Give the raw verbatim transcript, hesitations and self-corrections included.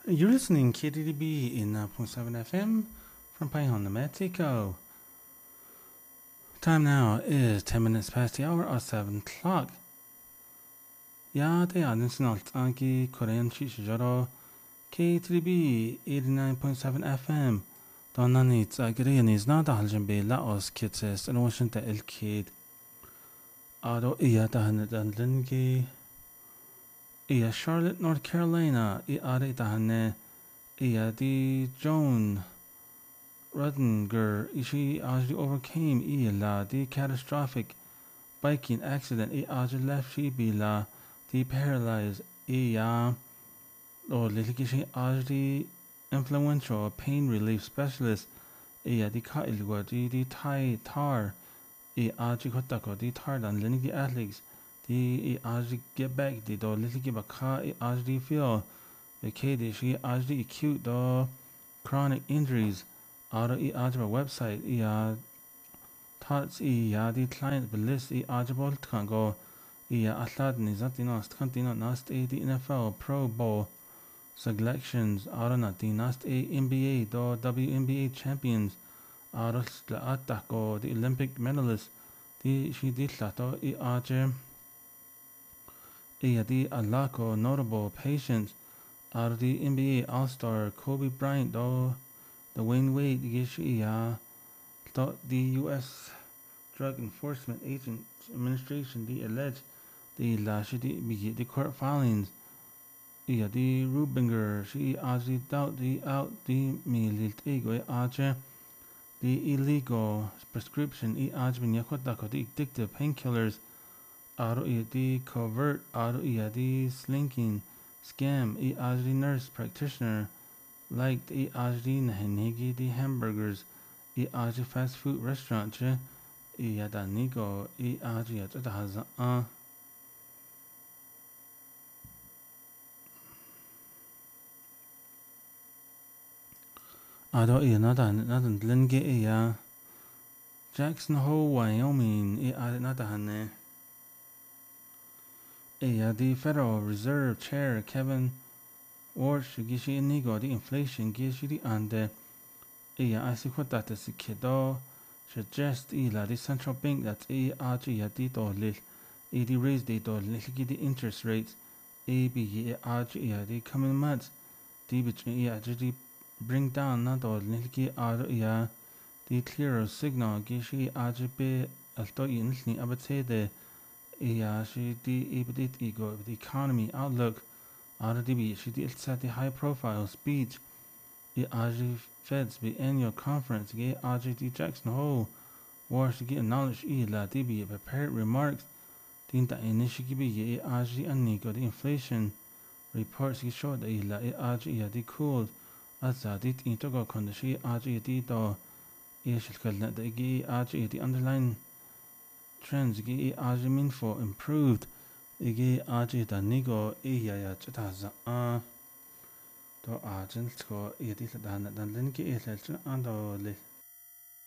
You're listening K D D B in nine point seven F M from Payhon, New Mexico. Time now is ten minutes past the hour of seven o'clock. Ja, det är den snart anki Korean Chishijaro K D D B eighty-nine point seven F M. Donani Zagrean is not a haljan be laos kitses and ocean the el kid. Ado iya dahan dan lingi. Iya Charlotte, North Carolina. I are dahane. Iya di Joan Rudinger. She actually overcame iya la the catastrophic biking accident. I actually left she be la the paralyzed. Iya or little she actually influential pain relief specialist. Iya di ka ilwa di di Thai tar. I actually kotako di tar dan lingi athletes. The actually get back the do little give a car actually feel the kid she actually acute the chronic injuries out of the algebra website yeah thoughts yeah the client the list the algebra can go yeah atlad is not enough continue nast a the N F L Pro Bowl selections out of not the nast a N B A the W N B A champions out of the attack or the Olympic medalists the she did that the algebra the Alaco notable patients out of the N B A All-Star Kobe Bryant though the Wayne Wade the the U S Drug Enforcement Agent Administration the alleged the last the the court filings yeah the Rubinger she actually doubt the out the militant ego archer the illegal prescription e ajmin yakotako the addictive painkillers Aro the covert aro the slinking scam e ajri nurse practitioner liked e ajri nahenegi the hamburgers e ajri fast food restaurant che e yada nigo e ajri at haza a Ado e nada nada lenge e ya Jackson Hole, Wyoming e ajri nada hane Yeah, the Federal Reserve Chair Kevin Warsh gishi inigo the inflation gishi the ande yeah I see what that is kido suggest ila the central bank that a aji ya di do lil e the raise the do lil the interest rates a b e aji ya the coming months the which yeah just bring down na do lil ki ar yeah the clearer signal gishi aji be alto yin ni abate de yeah, she the ego the economy outlook out of the beach she did set the high profile speech the A J Feds the annual conference get A J D Jackson Hole war to get knowledge e la D B prepared remarks tinta initially be A J anigo the inflation reports he showed the la A J ya the cool as that it into go condition A J D do e shikal the ge A J the underline trends ge ajimin for improved ge aji da nigo e ya ya chata za a to ajin ko e di da na dan len ge e le an do le